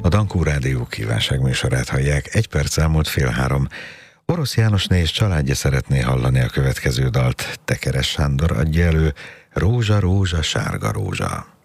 A Dankó Rádió kívánságműsorát hallják, 1 perc elmúlt 2:30. Orosz Jánosné és családja szeretné hallani a következő dalt. Tekeres Sándor adja elő, Rózsa, rózsa, sárga rózsa.